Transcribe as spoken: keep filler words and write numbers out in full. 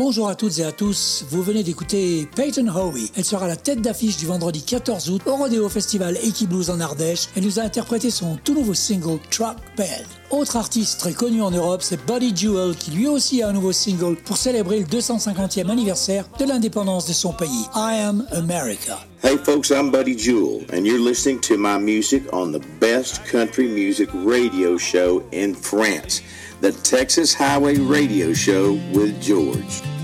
Bonjour à toutes et à tous, vous venez d'écouter Peyton Howie. Elle sera la tête d'affiche du vendredi quatorze août au Rodeo Festival Equiblues en Ardèche et nous a interprété son tout nouveau single Truck Bed. Autre artiste très connu en Europe, c'est Buddy Jewel qui lui aussi a un nouveau single pour célébrer le deux cent cinquantième anniversaire de l'indépendance de son pays, I Am America. Hey folks, I'm Buddy Jewel and you're listening to my music on the best country music radio show in France, the Texas Highway Radio Show with George.